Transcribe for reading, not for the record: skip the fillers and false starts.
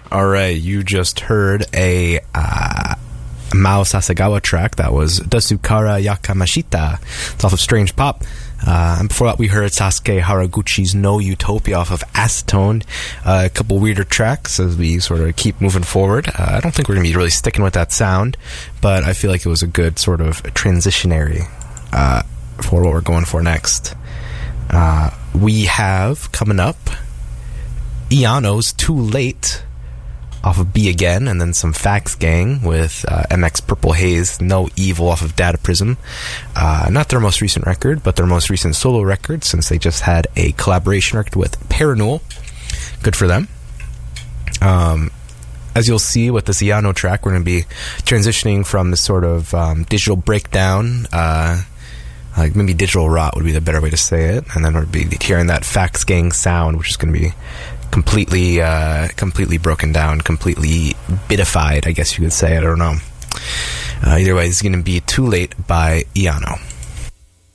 All right, you just heard a Mao Sasagawa track that was Dasukara Yakamashita. It's off of Strange Pop. And before that, we heard Sasuke Haraguchi's No Utopia off of Acetone. A couple weirder tracks as we sort of keep moving forward. I don't think we're going to be really sticking with that sound, but I feel like it was a good sort of transitionary for what we're going for next. We have coming up Iano's Too Late off of Be Again, and then some Fax Gang with MX Purple Haze, No Evil off of Data Prism. Not their most recent record, but their most recent solo record, since they just had a collaboration record with Paranul. Good for them. As you'll see with this Iano track, we're going to be transitioning from this sort of digital breakdown, like maybe digital rot would be the better way to say it, and then we'll be hearing that Fax Gang sound, which is going to be completely broken down, completely bitified, I guess you could say. I don't know. Either way, it's going to be Too Late by Iano.